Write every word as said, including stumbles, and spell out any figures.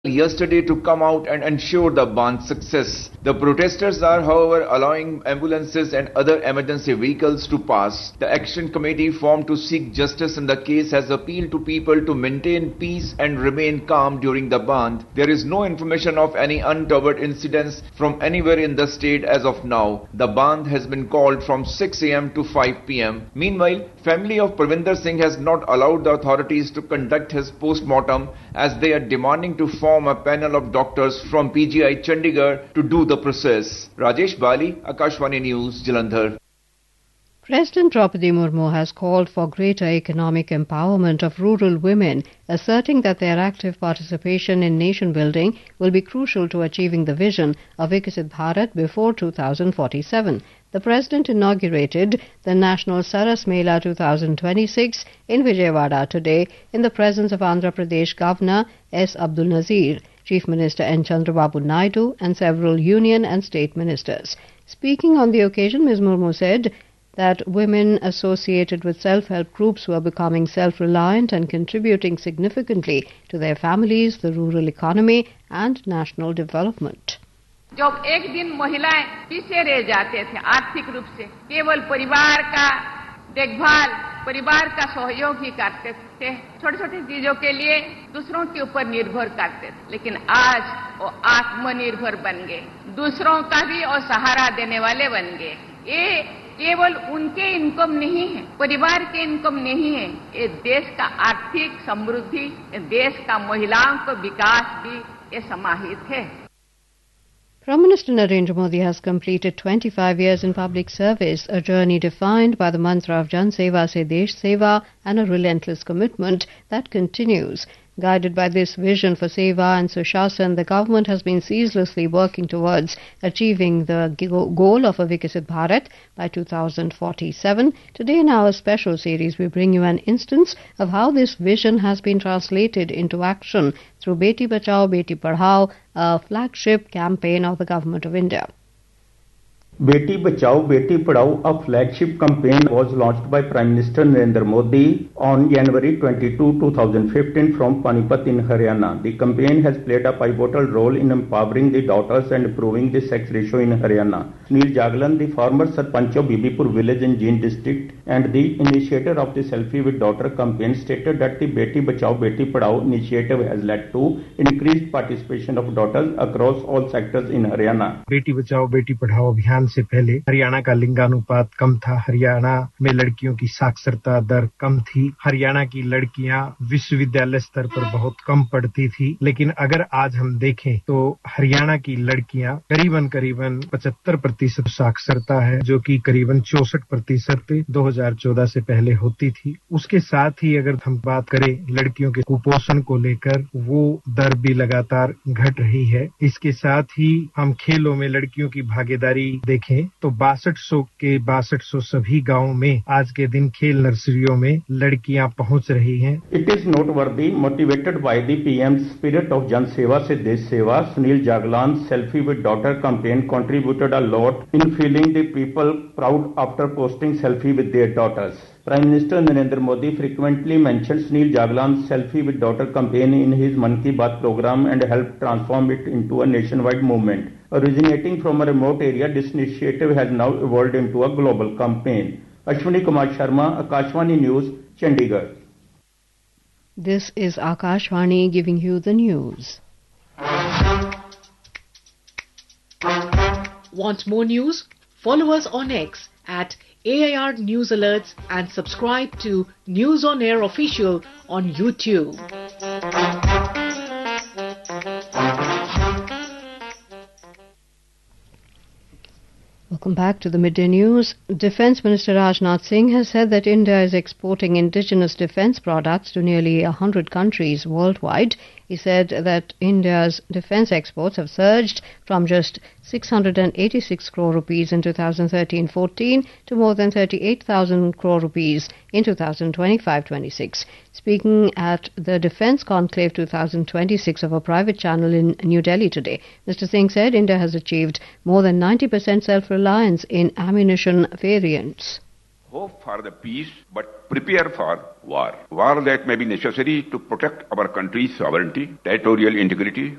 yesterday to come out and ensure the band's success. The protesters are, however, allowing ambulances and other emergency vehicles to pass. The Action Committee formed to seek justice in the case has appealed to people to maintain peace and remain calm during the band. There is no information of any untoward incidents from anywhere in the state as of now. The band has been called from six a m to five p m Meanwhile, family of Parvinder Singh has not allowed the authorities to conduct his post-mortem as they are demanding to form a panel of doctors from P G I Chandigarh to do the process. Rajesh Bali, Akashvani News, Jalandhar. President Draupadi Murmu has called for greater economic empowerment of rural women, asserting that their active participation in nation building will be crucial to achieving the vision of Viksit Bharat before two thousand forty-seven. The President inaugurated the National Saras Mela twenty twenty-six in Vijayawada today in the presence of Andhra Pradesh Governor S. Abdul Nazir, Chief Minister N. Chandrababu Naidu and several union and state ministers. Speaking on the occasion, Miz Murmu said that women associated with self-help groups were becoming self-reliant and contributing significantly to their families, the rural economy and national development. जब एक दिन महिलाएं पीछे रह जाते थे आर्थिक रूप से, केवल परिवार का देखभाल, परिवार का सहयोग ही करते थे, छोटी छोटी चीजों के लिए दूसरों के ऊपर निर्भर करते थे, लेकिन आज वो आत्मनिर्भर बन गए, दूसरों का भी और सहारा देने वाले बन गए। ये केवल उनके इनकम नहीं है, परिवार के इनकम नहीं है, ये देश का आर्थिक समृद्धि, देश का महिलाओं का विकास भी ये समाहित है। Prime Minister Narendra Modi has completed twenty-five years in public service, a journey defined by the mantra of Jan Seva se Desh Seva and a relentless commitment that continues. Guided by this vision for Seva and Sushasana, the government has been ceaselessly working towards achieving the goal of a Viksit Bharat by two thousand forty-seven. Today in our special series, we bring you an instance of how this vision has been translated into action through Beti Bachao, Beti Padhao, a flagship campaign of the Government of India. Beti Bachao, Beti Padhao, a flagship campaign was launched by Prime Minister Narendra Modi on January twenty-second, twenty fifteen from Panipat in Haryana. The campaign has played a pivotal role in empowering the daughters and improving the sex ratio in Haryana. Sunil Jaglan, the former Sarpanch of Bibipur village in Jind district and the initiator of the Selfie with Daughter campaign, stated that the Beti Bachao, Beti Padhao initiative has led to increased participation of daughters across all sectors in Haryana. Beti Bachao, Beti Padhao अभियान से पहले हरियाणा का लिंगानुपात कम था, हरियाणा में लड़कियों की साक्षरता दर कम थी, हरियाणा की लड़कियां विश्वविद्यालय स्तर पर बहुत कम पढ़ती थी। लेकिन अगर आज हम देखें तो हरियाणा की लड़कियां करीबन करीबन पचहत्तर प्रतिशत साक्षरता है, जो कि करीबन चौसठ प्रतिशत दो हज़ार चौदह से पहले होती थी। उसके साथ ही अगर हम बात करें लड़कियों के कुपोषण को लेकर, वो दर भी लगातार घट रही है। इसके साथ ही हम खेलों में लड़कियों की भागीदारी देखें तो बासठ सौ के बासठ सौ सभी गांवों में आज के दिन खेल नर्सरियों में लड़कियां पहुंच रही हैं। It is noteworthy, motivated by the P M's spirit of Jan Seva se Desh Seva, Sunil Jaglan's Selfie with Daughter campaign contributed a lot in feeling the people proud after posting selfie with their daughters. Prime Minister Narendra Modi frequently mentioned Sunil Jaglan's Selfie with Daughter campaign in his Mann Ki Baat program and helped transform it into a nationwide movement. Originating from a remote area, this initiative has now evolved into a global campaign. Ashwani Kumar Sharma, Akashvani News, Chandigarh. This is Akashvani giving you the news. Want more news? Follow us on X at A I R News Alerts and subscribe to News on Air Official on YouTube. Welcome back to the Midday News. Defence Minister Rajnath Singh has said that India is exporting indigenous defence products to nearly one hundred countries worldwide. He said that India's defence exports have surged from just six hundred eighty-six crore rupees in two thousand thirteen fourteen to more than thirty-eight thousand crore rupees in two thousand twenty-five twenty-six. Speaking at the Defence Conclave twenty twenty-six of a private channel in New Delhi today, Mister Singh said India has achieved more than ninety percent self-reliance in ammunition variants. Hope for the peace, but prepare for war. War that may be necessary to protect our country's sovereignty, territorial integrity,